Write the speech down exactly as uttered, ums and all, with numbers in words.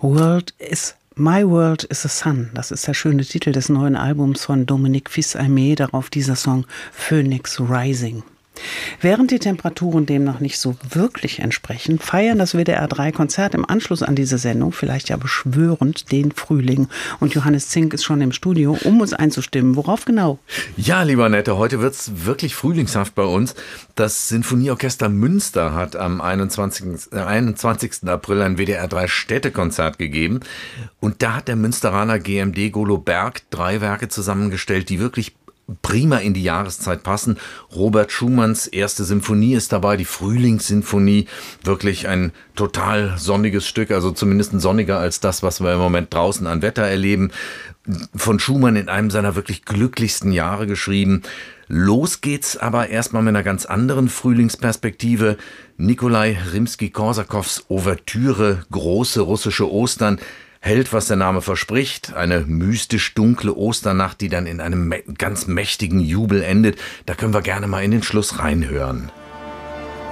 World is My World is the Sun. Das ist der schöne Titel des neuen Albums von Dominique Fils-Aimé, darauf dieser Song Phoenix Rising. Während die Temperaturen dem noch nicht so wirklich entsprechen, feiern das W D R drei Konzert im Anschluss an diese Sendung, vielleicht ja beschwörend, den Frühling. Und Johannes Zink ist schon im Studio, um uns einzustimmen. Worauf genau? Ja, lieber Nette, heute wird's wirklich frühlingshaft bei uns. Das Sinfonieorchester Münster hat am einundzwanzigsten April ein W D R drei Städtekonzert gegeben. Und da hat der Münsteraner G M D Golo Berg drei Werke zusammengestellt, die wirklich prima in die Jahreszeit passen. Robert Schumanns erste Symphonie ist dabei, die Frühlingssinfonie. Wirklich ein total sonniges Stück, also zumindest sonniger als das, was wir im Moment draußen an Wetter erleben. Von Schumann in einem seiner wirklich glücklichsten Jahre geschrieben. Los geht's aber erstmal mit einer ganz anderen Frühlingsperspektive. Nikolai Rimski-Korsakows Ouvertüre, große russische Ostern, hält, was der Name verspricht, eine mystisch dunkle Osternacht, die dann in einem ganz mächtigen Jubel endet. Da können wir gerne mal in den Schluss reinhören.